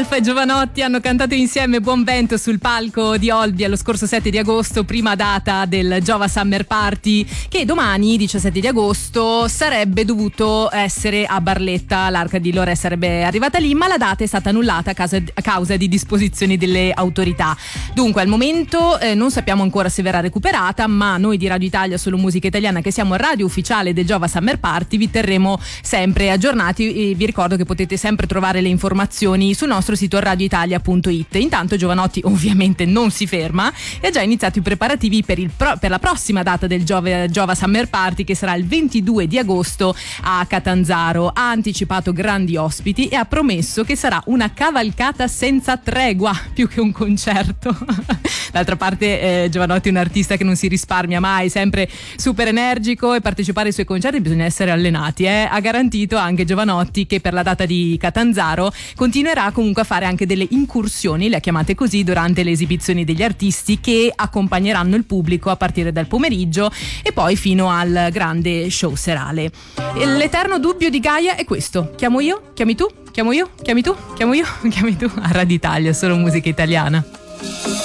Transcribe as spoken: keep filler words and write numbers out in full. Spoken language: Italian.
Alfa e Giovanotti hanno cantato insieme Buon Vento sul palco di Olbia lo scorso sette di agosto, prima data del Giova Summer Party, che domani, diciassette di agosto, sarebbe dovuto essere a Barletta. L'Arca di Lore sarebbe arrivata lì, ma la data è stata annullata a causa, a causa di disposizioni delle autorità. Dunque al momento eh, non sappiamo ancora se verrà recuperata, ma noi di Radio Italia Solo Musica Italiana, che siamo radio ufficiale del Giova Summer Party, vi terremo sempre aggiornati e vi ricordo che potete sempre trovare le informazioni sul nostro sito radioitalia punto it. Intanto Giovanotti ovviamente non si ferma e ha già iniziato i preparativi per, il pro, per la prossima data del Giova, Giova Summer Party, che sarà il ventidue di agosto a Catanzaro. Ha anticipato grandi ospiti e ha promesso che sarà una cavalcata senza tregua più che un concerto. D'altra parte eh, Giovanotti è un artista che non si risparmia mai, sempre super energico, e partecipare ai suoi concerti bisogna essere allenati. Eh. Ha garantito anche Giovanotti che per la data di Catanzaro continuerà comunque a fare anche delle incursioni, le ha chiamate così, durante le esibizioni degli artisti che accompagneranno il pubblico a partire dal pomeriggio e poi fino al grande show serale. L'eterno dubbio di Gaia è questo: chiamo io? Chiami tu? Chiamo io? Chiami tu? Chiamo io? Chiami tu? A Radio Italia Solo Musica Italiana.